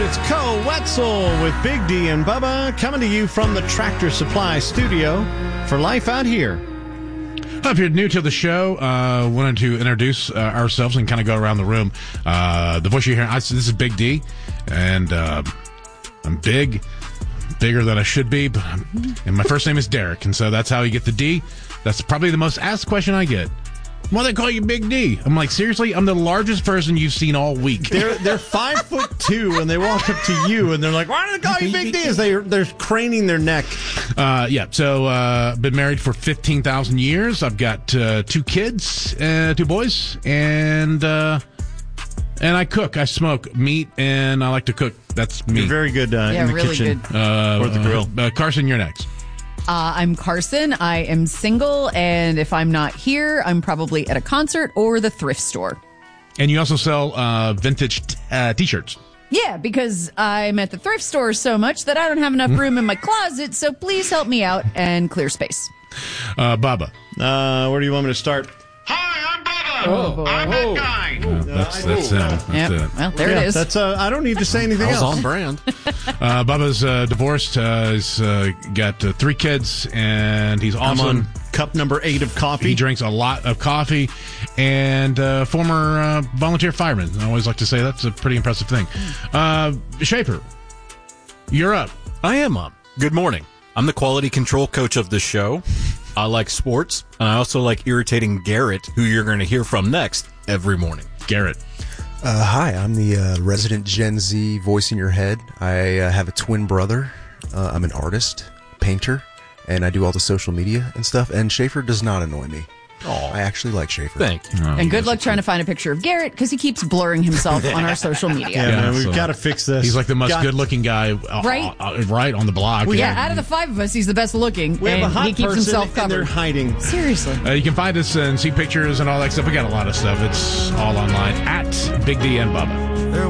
It's Cole Wetzel with Big D and Bubba coming to you from the Tractor Supply Studio for Life Out Here. If you're new to the show, wanted to introduce ourselves and kind of go around the room. The voice you're hearing, this is Big D, and I'm bigger than I should be, and my first name is Derek, and so that's how you get the D. That's probably the most asked question I get. Why do they call you Big D? I'm like, seriously? I'm the largest person you've seen all week. They're 5'2", and they walk up to you, and they're like, why do they call you Big D? As they're craning their neck. So been married for 15,000 years. I've got 2 kids, 2 boys, and I cook. I smoke meat, and I like to cook. That's me. You're very good in the really kitchen good. or the grill. Carson, you're next. I'm Carson. I am single, and if I'm not here, I'm probably at a concert or the thrift store. And you also sell vintage T-shirts. Yeah, because I'm at the thrift store so much that I don't have enough room in my closet, so please help me out and clear space. Bubba. Where do you want me to start? Hi, I'm Bubba. Oh, I'm that guy. That's him. That's it. Well, there it is. That's I don't need to say anything else. on brand. Bubba's divorced. He's got 3 kids, and he's I'm awesome. on cup number 8 of coffee. He drinks a lot of coffee, and former volunteer fireman. I always like to say that's a pretty impressive thing. Schaefer, you're up. I am up. Good morning. I'm the quality control coach of the show. I like sports, and I also like irritating Garrett, who you're going to hear from next every morning. Garrett. Hi, I'm the resident Gen Z voice in your head. I have a twin brother. I'm an artist, painter, and I do all the social media and stuff. And Schaefer does not annoy me. I actually like Schaefer. Thank you. And good luck trying to find a picture of Garrett because he keeps blurring himself on our social media. Yeah, man, we've so- got to fix this. He's like the most good-looking guy right on the block. Yeah, out of the 5 of us, he's the best looking, we have a and hot he keeps person, himself and they're covered. hiding. Seriously. You can find us and see pictures and all that stuff. We got a lot of stuff. It's all online at Big D and Bubba.